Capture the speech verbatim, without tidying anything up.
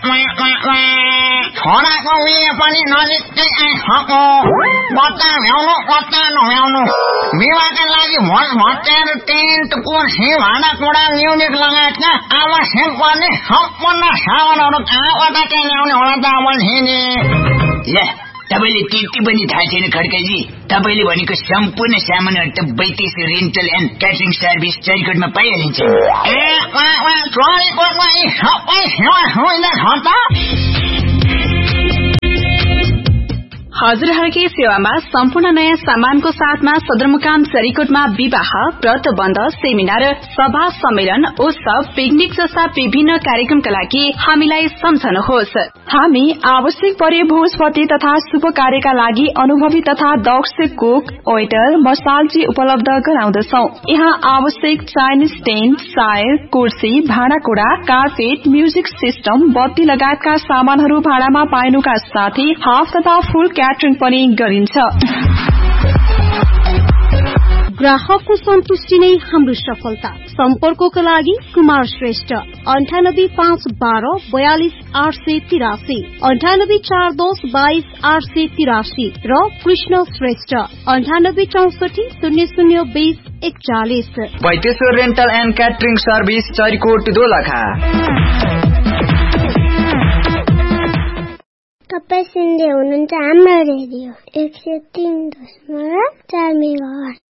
छोराको उयो पनि नजिकै आइसक्यो बच्चा भ्याउनु बच्चा नभ्याउनु विवाहका लागि भोज भट्टेर टेन्ट कुर्सी भाँडाकुँडा म्युजिक लगायतका आवश्यक पर्ने सम्पूर्ण सामानहरू कहाँबाट चाहिँ ल्याउने होला त बल्छिनी? ल तपाईँले त्यति पनि थाहा छैन खड्काजी? तपाईँले भनेको सम्पूर्ण सामानहरू त बैतेस रेन्टल एन्ड क्याटरिङ सर्भिस चरिकोटमा पाइहालिन्छ। ए चरिकोटमा यी सबै सेवा सुविधा छ त? हजुरहरूकै सेवामा सम्पूर्ण नयाँ सामानको साथमा सदरमुकाम चरिकोटमा विवाह, व्रतबन्ध, सेमिनार, सभा, सम्मेलन, उत्सव, पिकनिक जस्ता विभिन्न कार्यक्रमका लागि हामीलाई सम्झनुहोस्। हामी आवश्यक परे भोजपति तथा शुभ कार्यका लागि अनुभवी तथा दक्ष कुक, वेटर, मसालजी उपलब्ध गराउँदछौ। यहाँ आवश्यक चाइनिज टेन्ट, चायर, कुर्सी, भाँडाकुँडा, कार्पेट, म्युजिक सिस्टम, बत्ती लगायतका सामानहरू भाडामा पाइनुका साथै हाफ तथा फुल क्याटरिङ पनि गरिन्छ। ग्राहकको सन्तुष्टि नै हाम्रो सफलता। सम्पर्कको लागि कुमार श्रेष्ठ अन्ठानब्बे पाँच बाह्र बयालिस आठ सय तिरासी, अन्ठानब्बे चार दस बाइस आठ सय तिरासी र कृष्ण श्रेष्ठ अन्ठानब्बे चौसठी शून्य शून्य बीस एकचालिस। Baiteshwar rental and catering service Charikot Dolakha. तपाईँ सुन्दै हुनुहुन्छ हाम्रो रेडियो एक सय तीन दशमलव चार मेगाहर्ज।